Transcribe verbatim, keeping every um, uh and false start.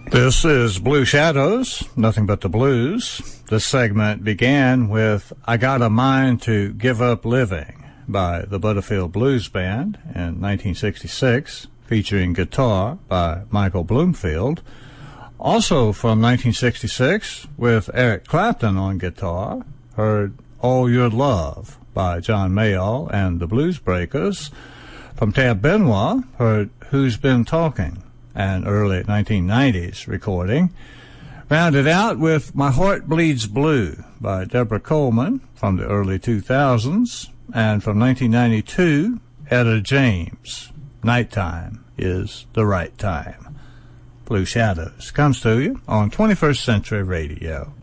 This is Blue Shadows, Nothing But the Blues. This segment began with I Got a Mind to Give Up Living by the Butterfield Blues Band in nineteen sixty-six, featuring guitar by Michael Bloomfield. Also from nineteen sixty-six, with Eric Clapton on guitar, heard All Your Love by John Mayall and the Blues Breakers. From Tab Benoit, heard Who's Been Talking, an early nineteen nineties recording. Rounded out with My Heart Bleeds Blue by Deborah Coleman from the early two thousands. And from nineteen ninety-two, Etta James, Nighttime is the Right Time. Blue Shadows comes to you on twenty-first Century Radio.